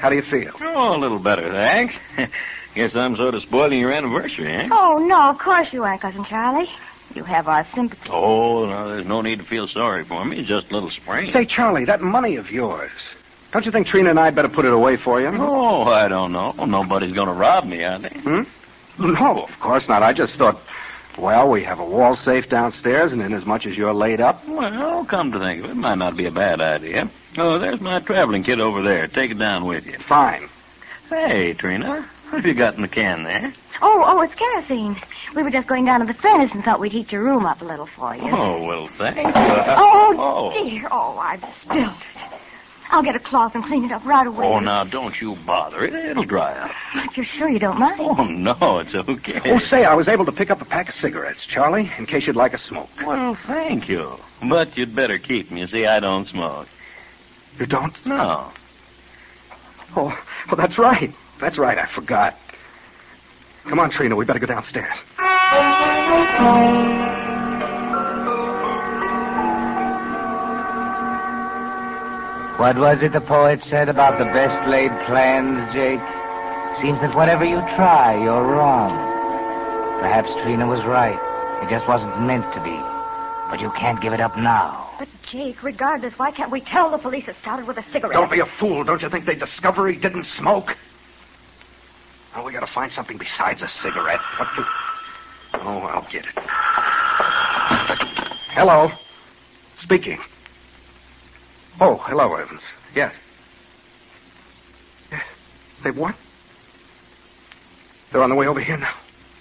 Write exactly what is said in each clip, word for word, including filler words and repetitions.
How do you feel? Oh, a little better, thanks. Guess I'm sort of spoiling your anniversary, eh? Oh, no, of course you aren't, Cousin Charlie. You have our sympathy. Oh, no, there's no need to feel sorry for me. Just a little sprain. Say, Charlie, that money of yours, don't you think Trina and I'd better put it away for you? Oh, I don't know. Nobody's going to rob me, are they? Hmm? No, of course not. I just thought, well, we have a wall safe downstairs, and inasmuch as you're laid up... Well, come to think of it, it might not be a bad idea. Oh, there's my traveling kit over there. Take it down with you. Fine. Hey, Trina, what have you got in the can there? Oh, oh, it's kerosene. We were just going down to the furnace and thought we'd heat your room up a little for you. Oh, well, thanks. Uh, oh, oh, dear. Oh, I've spilled it. I'll get a cloth and clean it up right away. Oh, now, don't you bother. It, it'll dry up. If you're sure you don't mind. Oh, no, it's okay. Oh, say, I was able to pick up a pack of cigarettes, Charlie, in case you'd like a smoke. Well, thank you. But you'd better keep them. You see, I don't smoke. You don't? No. Oh, oh, that's right. That's right, I forgot. Come on, Trina, we better go downstairs. What was it the poet said about the best laid plans, Jake? Seems that whatever you try, you're wrong. Perhaps Trina was right. It just wasn't meant to be. But you can't give it up now. But, Jake, regardless, why can't we tell the police it started with a cigarette? Don't be a fool. Don't you think they'd discover he didn't smoke? Oh, we gotta find something besides a cigarette. What do... Oh, I'll get it. Hello. Speaking. Oh, hello, Evans. Yes. Yes. They've what? They're on the way over here now.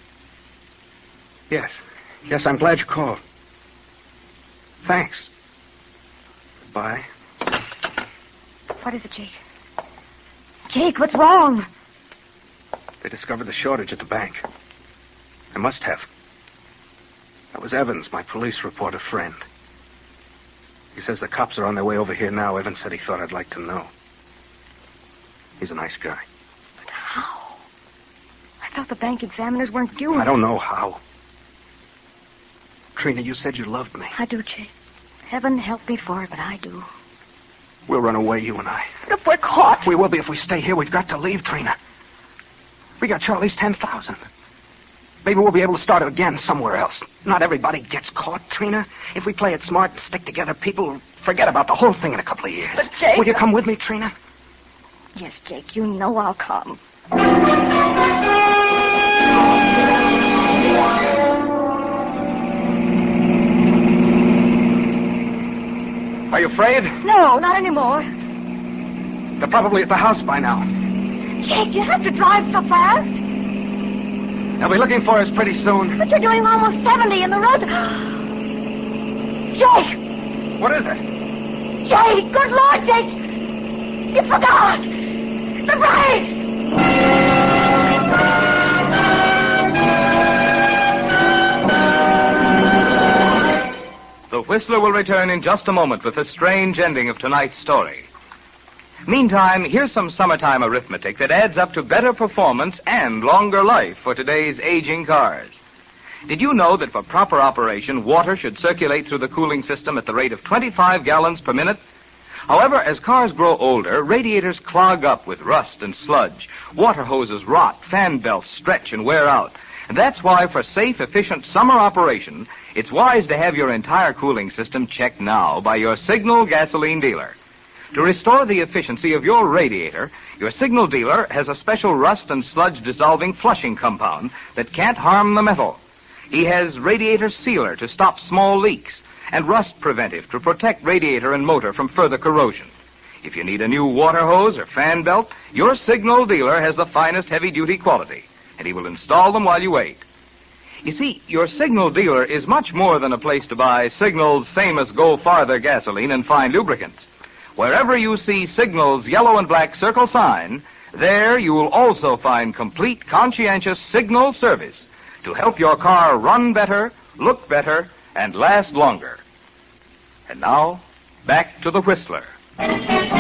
Yes. Yes, I'm glad you called. Thanks. Goodbye. What is it, Jake? Jake, what's wrong? They discovered the shortage at the bank. They must have. That was Evans, my police reporter friend. He says the cops are on their way over here now. Evans said he thought I'd like to know. He's a nice guy. But how? I thought the bank examiners weren't due. I don't know how. Trina, you said you loved me. I do, Jake. Heaven help me for it, but I do. We'll run away, you and I. But if we're caught... We will be if we stay here. We've got to leave, Trina. We got Charlie's ten thousand. Maybe we'll be able to start it again somewhere else. Not everybody gets caught, Trina. If we play it smart and stick together, people will forget about the whole thing in a couple of years. But, Jake... Will you come with me, Trina? Yes, Jake, you know I'll come. Are you afraid? No, not anymore. They're probably at the house by now. Jake, you have to drive so fast. They'll be looking for us pretty soon. But you're doing almost seventy in the road. Jake! What is it? Jake! Good Lord, Jake! You forgot! The brakes! The Whistler will return in just a moment with the strange ending of tonight's story. Meantime, here's some summertime arithmetic that adds up to better performance and longer life for today's aging cars. Did you know that for proper operation, water should circulate through the cooling system at the rate of twenty-five gallons per minute? However, as cars grow older, radiators clog up with rust and sludge. Water hoses rot, fan belts stretch and wear out. And that's why for safe, efficient summer operation, it's wise to have your entire cooling system checked now by your Signal gasoline dealer. To restore the efficiency of your radiator, your Signal dealer has a special rust and sludge dissolving flushing compound that can't harm the metal. He has radiator sealer to stop small leaks and rust preventive to protect radiator and motor from further corrosion. If you need a new water hose or fan belt, your Signal dealer has the finest heavy-duty quality, and he will install them while you wait. You see, your Signal dealer is much more than a place to buy Signal's famous Go Farther gasoline and fine lubricants. Wherever you see Signal's yellow and black circle sign, there you will also find complete, conscientious Signal service to help your car run better, look better, and last longer. And now, back to the Whistler.